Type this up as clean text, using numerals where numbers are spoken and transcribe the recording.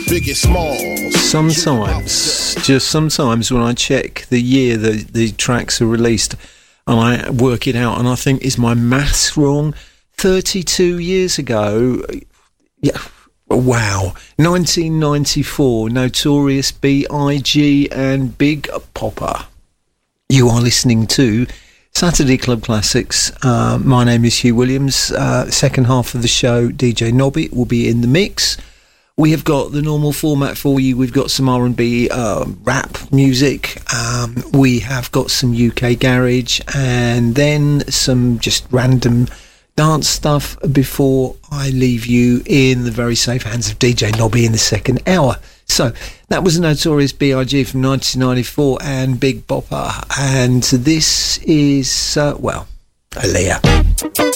Biggest Smalls. Sometimes, just sometimes when I check the year that the tracks are released and I work it out and I think, is my maths wrong? 32 years ago, yeah, wow, 1994, Notorious B.I.G. and Big Popper. You are listening to Saturday Club Classics. My name is Hugh Williams. Second half of the show, DJ Nobby will be in the mix. We have got the normal format for you. We've got some R&B rap music. We have got some UK garage and then some just random dance stuff before I leave you in the very safe hands of DJ Nobby in the second hour. So that was Notorious B.I.G. from 1994 and Big Bopper. And this is, Aaliyah.